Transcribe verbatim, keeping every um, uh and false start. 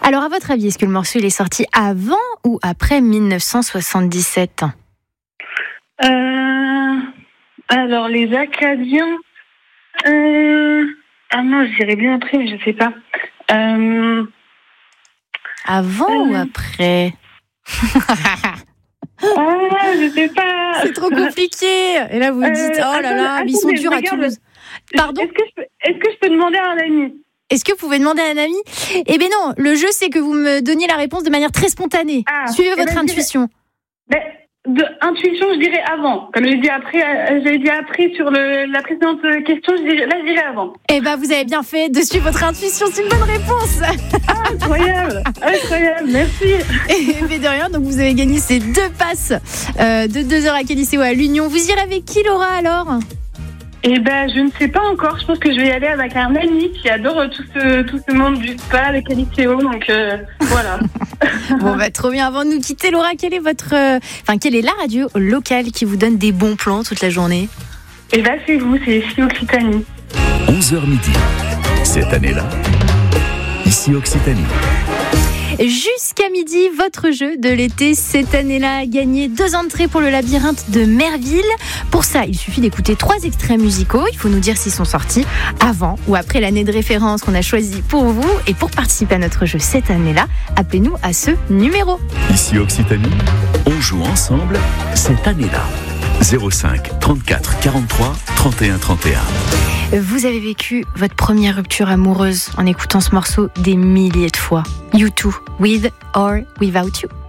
Alors, à votre avis, est-ce que le morceau il est sorti avant ou après dix-neuf cent soixante-dix-sept ? Euh, alors, les Acadiens... Euh, ah non, je dirais bien après, mais je sais pas. Euh, Avant euh, ou après ? Ah, je sais pas. C'est trop compliqué. Et là, vous vous dites, Euh, oh là là, attendez, mais ils sont attendez, durs à regarde. Toulouse. Pardon ? Est-ce que, je peux, est-ce que je peux demander à un ami ? Est-ce que vous pouvez demander à un ami ? Eh bien non, le jeu, c'est que vous me donniez la réponse de manière très spontanée. Ah, Suivez eh votre ben, je dirais- intuition. Ben, de intuition, je dirais avant. Comme j'ai dit après, euh, j'ai dit après sur le, la précédente question, je dirais, là, je dirais avant. Eh bien, vous avez bien fait de suivre votre intuition. C'est une bonne réponse. Ah, incroyable, incroyable, merci. Et mais de rien, donc vous avez gagné ces deux passes euh, de deux heures à Caliceo à l'Union. Vous irez avec qui, Laura, alors ? Eh ben, je ne sais pas encore. Je pense que je vais y aller avec un ami qui adore tout ce, tout ce monde du spa, le Caliceo. Donc, euh, voilà. Bon, bah, trop bien. Avant de nous quitter, Laura, quelle est votre, euh, enfin, quelle est la radio locale qui vous donne des bons plans toute la journée ? Eh ben, c'est vous, c'est ici Occitanie. onze heures midi. Cette année-là, ici Occitanie. Jusqu'à midi, votre jeu de l'été cette année-là a gagné deux entrées pour le labyrinthe de Merville. Pour ça, il suffit d'écouter trois extraits musicaux. Il faut nous dire s'ils sont sortis avant ou après l'année de référence qu'on a choisie pour vous. Et pour participer à notre jeu cette année-là, appelez-nous à ce numéro. Ici Occitanie, on joue ensemble cette année-là. zéro cinq trente-quatre quarante-trois trente et un trente et un. Vous avez vécu votre première rupture amoureuse en écoutant ce morceau des milliers de fois. U deux, With or Without You.